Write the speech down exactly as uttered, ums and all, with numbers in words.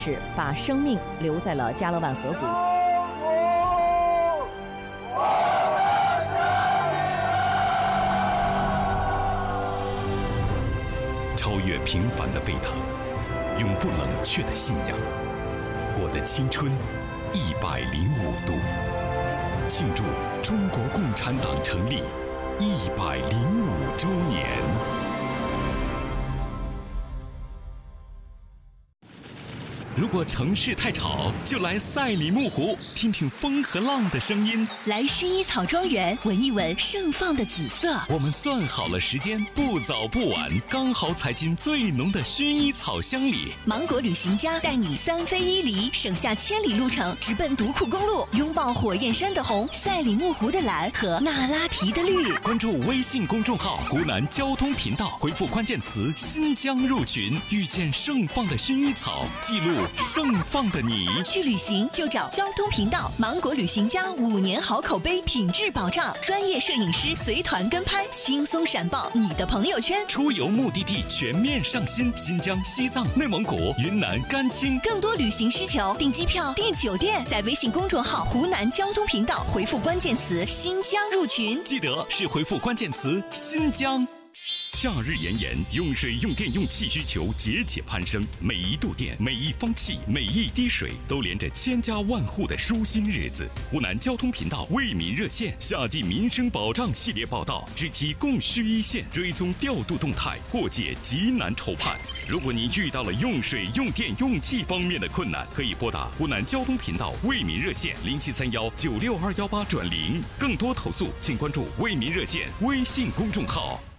是把生命留在了加勒万河谷。 超越平凡的沸腾，永不冷却的信仰。我的青春一百零五度，庆祝中国共产党成立一百零五周年。如果城市太吵，就来赛里木湖，听听风和浪的声音。 来薰衣草庄园，闻一闻盛放的紫色。 我们算好了时间，不早不晚，刚好踩进最浓的薰衣草香里。 芒果旅行家带你三飞一离，省下千里路程，直奔独库公路，拥抱火焰山的红、赛里木湖的蓝和那拉提的绿。 关注微信公众号湖南交通频道，回复关键词新疆入群，遇见盛放的薰衣草，记录盛放的你。 去旅行就找交通频道，芒果旅行家五年好口碑，品质保障，专业摄影师随团跟拍，轻松闪爆你的朋友圈。 出游目的地全面上新，新疆、西藏、内蒙古、云南、甘青。 更多旅行需求，订机票、订酒店，在微信公众号湖南交通频道回复关键词新疆入群， 记得是回复关键词新疆。夏日炎炎，用水、用电、用气需求节节攀升，每一度电、每一方气、每一滴水，都连着千家万户的舒心日子。湖南交通频道为民热线夏季民生保障系列报道，知其供需一线，追踪调度动态，破解急难愁盼。如果你遇到了用水、用电、用气方面的困难，可以拨打湖南交通频道为民热线零七三幺九六二幺八转零。更多投诉，请关注为民热线微信公众号。